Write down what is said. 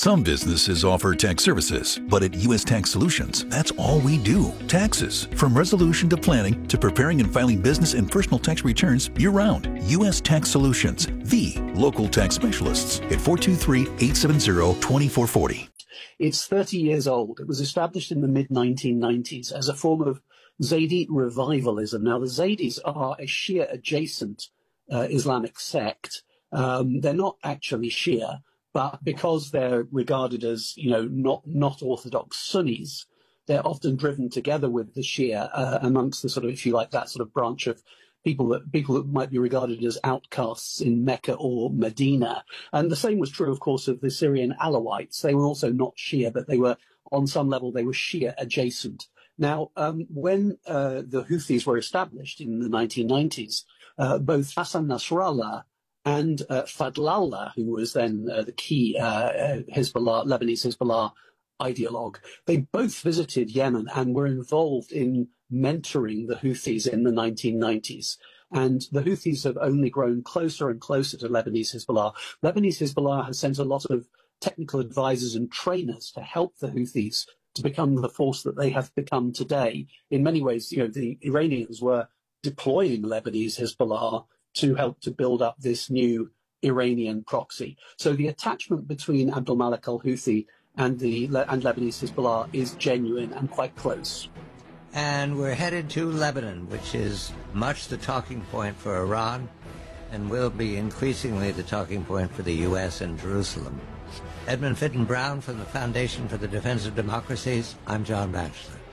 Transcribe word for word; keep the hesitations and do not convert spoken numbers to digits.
Some businesses offer tax services, but at U S Tax Solutions, that's all we do. Taxes. From resolution to planning to preparing and filing business and personal tax returns year-round. U S Tax Solutions, the local tax specialists at four two three, eight seven zero, two four four zero. It's thirty years old. It was established in the mid nineteen nineties as a form of Zaydi revivalism. Now, the Zaydis are a Shia-adjacent uh, Islamic sect. Um, they're not actually Shia, but because they're regarded as, you know, not not orthodox Sunnis, they're often driven together with the Shia uh, amongst the sort of, if you like, that sort of branch of people that people that might be regarded as outcasts in Mecca or Medina. And the same was true, of course, of the Syrian Alawites. They were also not Shia, but they were, on some level, they were Shia adjacent. Now, um, when uh, the Houthis were established in the nineteen nineties, uh, both Hassan Nasrallah and uh, Fadlallah, who was then uh, the key uh, Hezbollah, Lebanese Hezbollah ideologue, they both visited Yemen and were involved in mentoring the Houthis in the nineteen nineties. And the Houthis have only grown closer and closer to Lebanese Hezbollah. Lebanese Hezbollah has sent a lot of technical advisors and trainers to help the Houthis to become the force that they have become today. In many ways, you know, the Iranians were deploying Lebanese Hezbollah to help to build up this new Iranian proxy. So the attachment between Abdul Malik al-Houthi and the and Lebanese Hezbollah is genuine and quite close. And we're headed to Lebanon, which is much the talking point for Iran and will be increasingly the talking point for the U S and Jerusalem. Edmund Fitton Brown from the Foundation for the Defense of Democracies. I'm John Batchelor.